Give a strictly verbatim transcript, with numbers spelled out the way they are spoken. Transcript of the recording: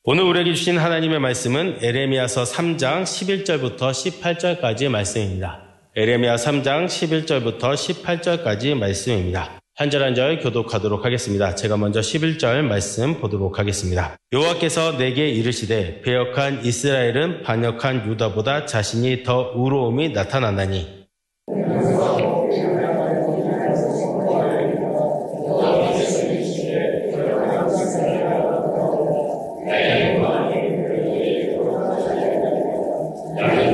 오늘 우리에게 주신 하나님의 말씀은 에레미야서 삼 장 십일 절부터 십팔 절까지의 말씀입니다. 에레미야 삼 장 십일 절부터 십팔 절까지의 말씀입니다. 한 절 한 절 교독하도록 하겠습니다. 제가 먼저 십일 절 말씀 보도록 하겠습니다. 여호와께서 내게 이르시되 배역한 이스라엘은 반역한 유다보다 자신이 더 의로움이 나타나나니